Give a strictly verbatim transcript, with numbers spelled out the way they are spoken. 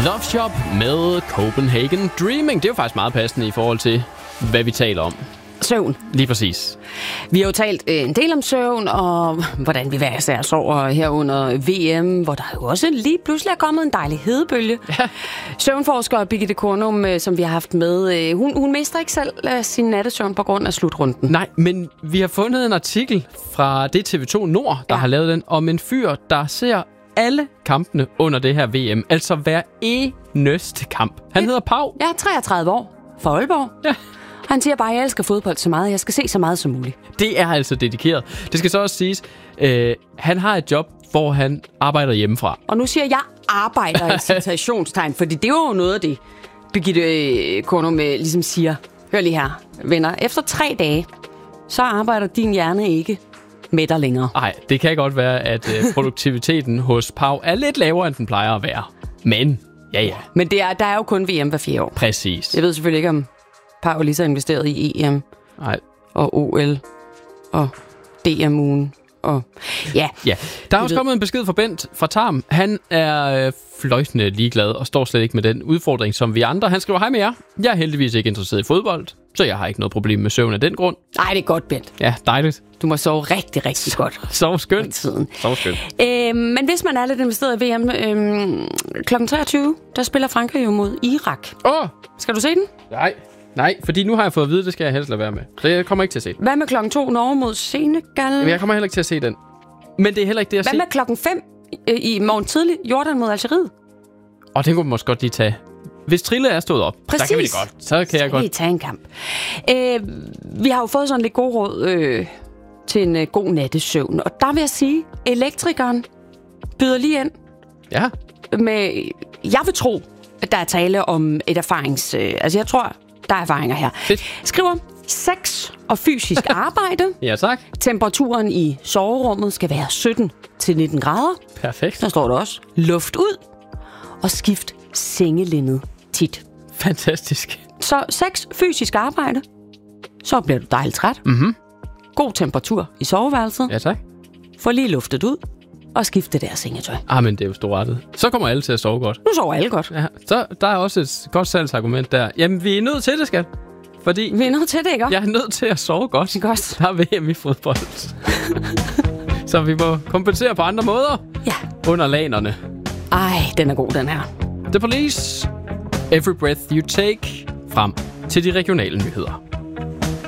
Love Shop med Copenhagen Dreaming. Det er jo faktisk meget passende i forhold til, hvad vi taler om. Søvn. Lige præcis. Vi har jo talt en del om søvn, og hvordan vi hver især sover her under V M, hvor der jo også lige pludselig er kommet en dejlig hedebølge. Ja. Søvnforsker Birgitte Kornum, som vi har haft med, hun, hun mister ikke selv sin nattesøvn på grund af slutrunden. Nej, men vi har fundet en artikel fra det T V to Nord, der ja. har lavet den, om en fyr, der ser alle kampene under det her V M. Altså hver eneste kamp. Han ja. hedder Pau. Ja, treogtredive år. For Aalborg. Ja. Han siger bare, at jeg elsker fodbold så meget. Jeg skal se så meget som muligt. Det er altså dedikeret. Det skal så også siges, øh, han har et job, hvor han arbejder hjemmefra. Og nu siger jeg arbejder i citationstegn, fordi det er jo noget af det, Birgitte Kornum ligesom siger. Hør lige her, venner. Efter tre dage, så arbejder din hjerne ikke med dig længere. Nej, det kan godt være, at øh, produktiviteten hos Pau er lidt lavere, end den plejer at være. Men, ja ja. Men det er, der er jo kun V M hver fire år. Præcis. Jeg ved selvfølgelig ikke, om Pau lige så investeret i E M. Nej. Og O L. Og D M-ugen. Og ja. ja. Der er også ved. kommet en besked fra Bent fra Tarm. Han er øh, fløjtende ligeglad og står slet ikke med den udfordring, som vi andre. Han skriver, hej med jer. Jeg er heldigvis ikke interesseret i fodbold, så jeg har ikke noget problem med søvn af den grund. Nej, det er godt, Bent. Ja, dejligt. Du må sove rigtig, rigtig så, godt. Sov skønt. Sov skønt. Øh, men hvis man er lidt investeret i V M, øh, klokken treogtyve, der spiller Frankrig jo mod Irak. Åh! Oh. Skal du se den? Nej. Nej, fordi nu har jeg fået at vide, det skal jeg helst lade være med. Så jeg kommer ikke til at se den. Hvad med klokken to, Norge mod Senegal? Jamen, jeg kommer heller ikke til at se den. Men det er heller ikke det, jeg Hvad se. med klokken fem øh, i morgen tidlig, Jordan mod Algeriet? Og det kunne man måske godt lige tage. Hvis Trille er stået op, præcis. så kan vi det godt. Så kan så jeg godt. Så tage en kamp. Øh, vi har jo fået sådan lidt god råd øh, til en øh, god nattesøvn. Og der vil jeg sige, elektrikeren byder lige ind. Ja. Med, jeg vil tro, at der er tale om et erfarings... Øh, altså, jeg tror, der er erfaringer her. Fedt. Skriver, sex og fysisk arbejde. Ja, tak. Temperaturen i soverummet skal være sytten til nitten grader. Perfekt. Der står der også, luft ud og skift sengelindet tit. Fantastisk. Så sex, fysisk arbejde, så bliver du dejligt træt. Mhm. God temperatur i soveværelset. Ja, tak. Få lige luftet ud og skifte det der sengetøj. Ah, men det er jo storrettet. Så kommer alle til at sove godt. Nu sover alle godt. Ja, så der er også et godt salgsargument der. Jamen, vi er nødt til det, skat. Fordi vi er nødt til det, ikke? Jeg er nødt til at sove godt. Godt. Der er V M i fodbold. Så vi må kompensere på andre måder. Ja. Under lanerne. Ej, den er god, den her. The Police. Every Breath You Take. Frem til de regionale nyheder.